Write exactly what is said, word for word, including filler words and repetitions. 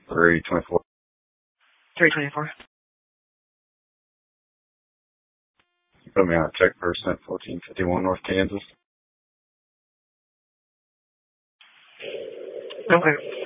three twenty-four. three twenty-four. Put me on a check for cent fourteen fifty-one North Kansas. Okay.